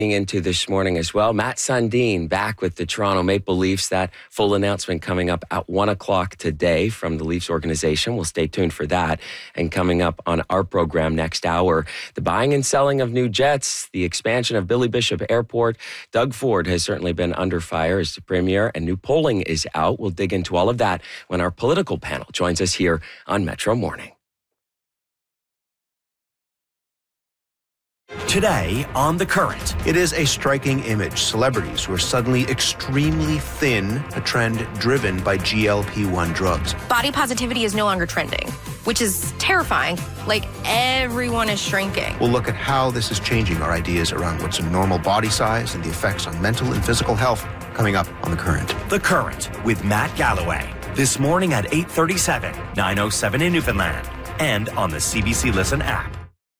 Into this morning as well. Matt Sundin back with the Toronto Maple Leafs. That full announcement coming up at 1 o'clock today from the Leafs organization. We'll stay tuned for that. And coming up on our program next hour, the buying and selling of new jets, the expansion of Billy Bishop Airport. Doug Ford has certainly been under fire as the premier, and new polling is out. We'll dig into all of that when our political panel joins us here on Metro Morning. Today on The Current. It is a striking image. Celebrities who are suddenly extremely thin, a trend driven by GLP-1 drugs. Body positivity is no longer trending, which is terrifying. Like, everyone is shrinking. We'll look at how this is changing our ideas around what's a normal body size and the effects on mental and physical health coming up on The Current. The Current with Matt Galloway. This morning at 8:37, 9:07 in Newfoundland, and on the CBC Listen app.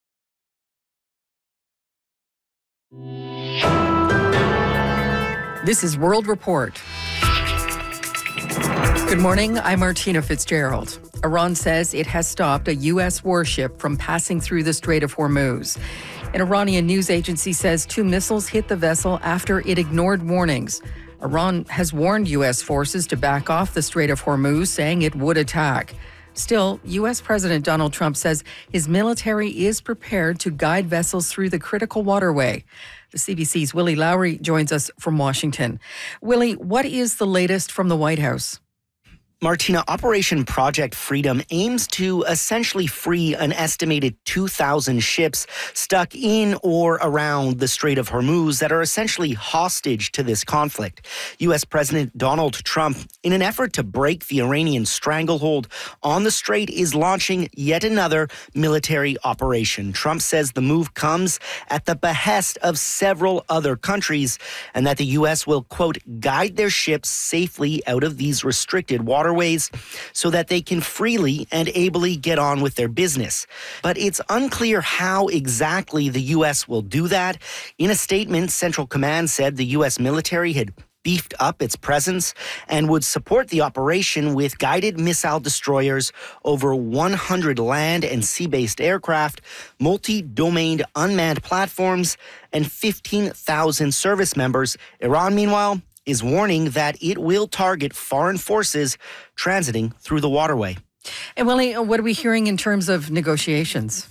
This is World Report. Good morning, I'm Martina Fitzgerald. Iran says it has stopped a U.S. warship from passing through the Strait of Hormuz. An Iranian news agency says 2 missiles hit the vessel after it ignored warnings. Iran has warned U.S. forces to back off the Strait of Hormuz, saying it would attack. Still, U.S. President Donald Trump says his military is prepared to guide vessels through the critical waterway. The CBC's Willie Lowry joins us from Washington. Willie, what is the latest from the White House? Martina, Operation Project Freedom aims to essentially free an estimated 2,000 ships stuck in or around the Strait of Hormuz that are essentially hostage to this conflict. U.S. President Donald Trump, in an effort to break the Iranian stranglehold on the strait, is launching yet another military operation. Trump says the move comes at the behest of several other countries and that the U.S. will, quote, guide their ships safely out of these restricted waterways so that they can freely and ably get on with their business. But it's unclear how exactly the U.S. will do that. In a statement, Central Command said the U.S. military had beefed up its presence and would support the operation with guided missile destroyers, over 100 land and sea-based aircraft, multi-domained unmanned platforms, and 15,000 service members. Iran, meanwhile, is warning that it will target foreign forces transiting through the waterway. And Willie, what are we hearing in terms of negotiations?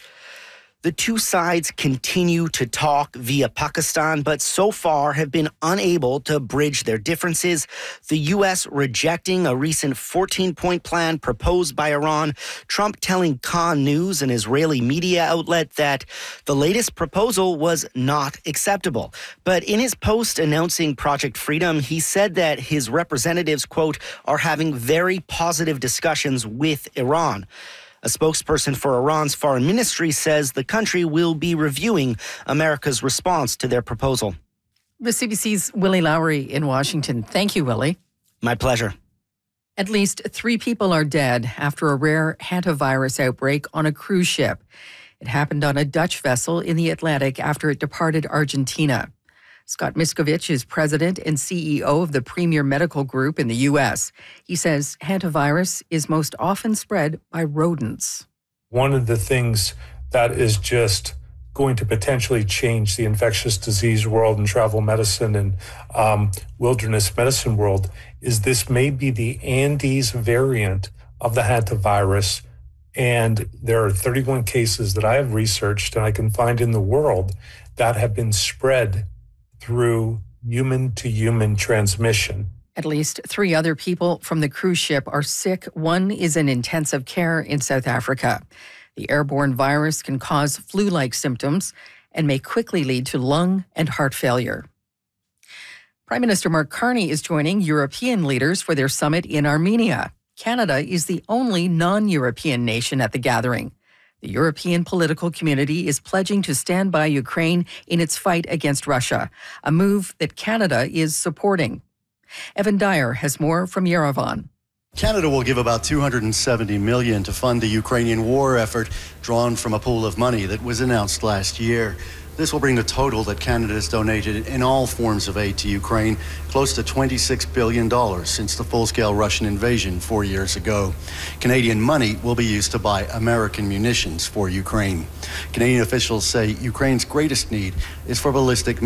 The two sides continue to talk via Pakistan, but so far have been unable to bridge their differences. The U.S. rejecting a recent 14-point plan proposed by Iran. Trump telling Khan News, an Israeli media outlet, that the latest proposal was not acceptable. But in his post announcing Project Freedom, he said that his representatives, quote, are having very positive discussions with Iran. A spokesperson for Iran's foreign ministry says the country will be reviewing America's response to their proposal. The CBC's Willie Lowry in Washington. Thank you, Willie. My pleasure. At least 3 people are dead after a rare hantavirus outbreak on a cruise ship. It happened on a Dutch vessel in the Atlantic after it departed Argentina. Scott Miskovich is president and CEO of the Premier Medical Group in the U.S. He says hantavirus is most often spread by rodents. One of the things that is just going to potentially change the infectious disease world and travel medicine and wilderness medicine world is this may be the Andes variant of the hantavirus. And there are 31 cases that I have researched and I can find in the world that have been spread through human-to-human transmission. At least 3 other people from the cruise ship are sick. One is in intensive care in South Africa. The airborne virus can cause flu-like symptoms and may quickly lead to lung and heart failure. Prime Minister Mark Carney is joining European leaders for their summit in Armenia. Canada is the only non-European nation at the gathering. The European political community is pledging to stand by Ukraine in its fight against Russia, a move that Canada is supporting. Evan Dyer has more from Yerevan. Canada will give about $270 million to fund the Ukrainian war effort, drawn from a pool of money that was announced last year. This will bring the total that Canada has donated in all forms of aid to Ukraine close to $26 billion since the full-scale Russian invasion 4 years ago. Canadian money will be used to buy American munitions for Ukraine. Canadian officials say Ukraine's greatest need is for ballistic